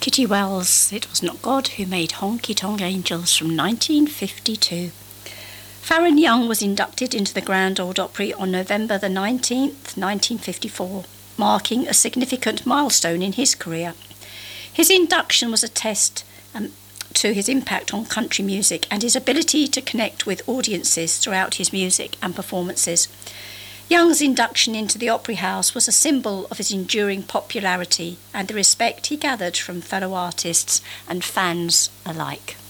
Kitty Wells, It Was Not God Who Made Honky Tonk Angels from 1952. Faron Young was inducted into the Grand Ole Opry on November the 19th, 1954, marking a significant milestone in his career. His induction was a test to his impact on country music and his ability to connect with audiences throughout his music and performances. Young's induction into the Opry House was a symbol of his enduring popularity and the respect he gathered from fellow artists and fans alike.